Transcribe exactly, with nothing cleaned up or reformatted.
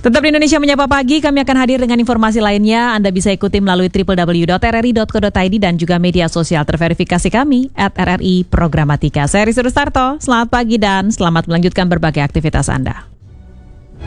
Tetap di Indonesia Menyapa Pagi, kami akan hadir dengan informasi lainnya. Anda bisa ikuti melalui double-u double-u double-u dot r r i dot co dot i d dan juga media sosial terverifikasi kami at R R I Programatika. Saya Rizky Rustarto, selamat pagi dan selamat melanjutkan berbagai aktivitas Anda.